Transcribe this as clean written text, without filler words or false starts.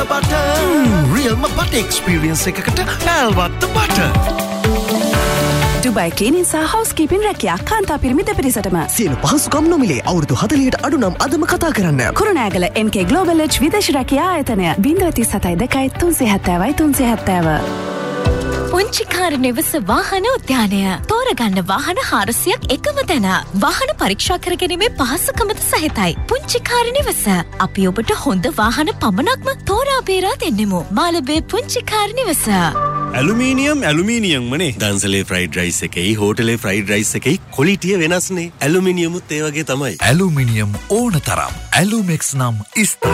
butter. Realම butter experience එකකට පැල්වත්ත butter. Dubai cleaning සහ හවුස්කීපින් රැකියා කාන්තා පිරිමි දෙපිරිසටම සියලු පහසුකම් නොමිලේ අවුරුදු 40ට අඩු නම් අදම කතා කරන්න. කුරුණෑගල MK Global Edge විදේශ රැකියා ආයතනය 037 පුංචිකාර නිවස වාහන උද්‍යානය තෝරගන්න වාහන 400ක් එකම තැන වාහන පරීක්ෂා කර ගැනීමේ පහසුකමද සහිතයි. පුංචිකාර නිවස අපි ඔබට හොඳ වාහන පමණක්ම තෝරා බේරා දෙන්නෙමු. මාළඹේ පුංචිකාර නිවස. ඇලුමිනියම් මනේ. දන්සලේ ෆ්‍රයිඩ් රයිස් එකයි හෝටලේ ෆ්‍රයිඩ් රයිස් එකයි ක්වොලිටිය වෙනස්නේ. ඇලුමිනියමුත් ඒ වගේ තමයි. ඇලුමිනියම් ඕන තරම්. ඇලුමෙක්ස් නම්